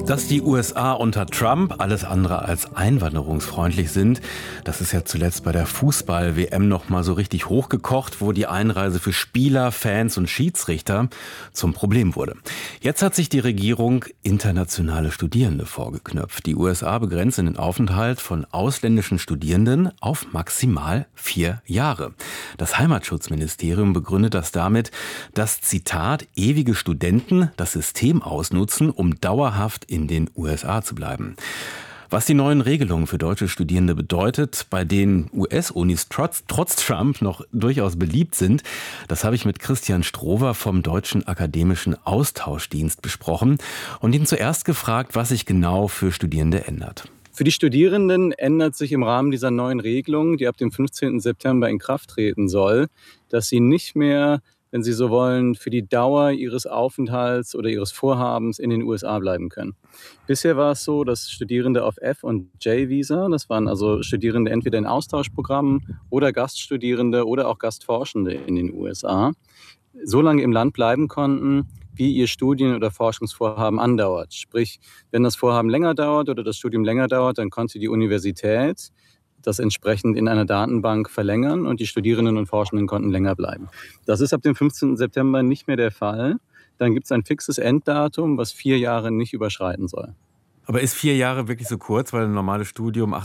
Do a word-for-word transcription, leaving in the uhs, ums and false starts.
Dass die U S A unter Trump alles andere als einwanderungsfreundlich sind, das ist ja zuletzt bei der Fußball-W M noch mal so richtig hochgekocht, wo die Einreise für Spieler, Fans und Schiedsrichter zum Problem wurde. Jetzt hat sich die Regierung internationale Studierende vorgeknöpft. Die U S A begrenzen den Aufenthalt von ausländischen Studierenden auf maximal vier Jahre. Das Heimatschutzministerium begründet das damit, dass, Zitat, ewige Studenten das System ausnutzen, um dauerhaft in den U S A zu bleiben. Was die neuen Regelungen für deutsche Studierende bedeutet, bei denen U S-Unis trotz, trotz Trump noch durchaus beliebt sind, das habe ich mit Christian Strohwer vom Deutschen Akademischen Austauschdienst besprochen und ihn zuerst gefragt, was sich genau für Studierende ändert. Für die Studierenden ändert sich im Rahmen dieser neuen Regelung, die ab dem fünfzehnten September in Kraft treten soll, dass sie nicht mehr, wenn sie so wollen, für die Dauer ihres Aufenthalts oder ihres Vorhabens in den U S A bleiben können. Bisher war es so, dass Studierende auf F- und J-Visa, das waren also Studierende entweder in Austauschprogrammen oder Gaststudierende oder auch Gastforschende in den U S A, so lange im Land bleiben konnten, wie ihr Studien- oder Forschungsvorhaben andauert. Sprich, wenn das Vorhaben länger dauert oder das Studium länger dauert, dann konnte die Universität das entsprechend in einer Datenbank verlängern und die Studierenden und Forschenden konnten länger bleiben. Das ist ab dem fünfzehnten September nicht mehr der Fall. Dann gibt es ein fixes Enddatum, was vier Jahre nicht überschreiten soll. Aber ist vier Jahre wirklich so kurz, weil ein normales Studium